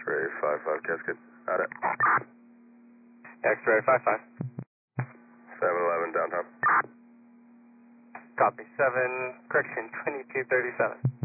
X-ray 55 casket. Got it. X-ray 55. 711 downtown. Copy 7, correction 2237.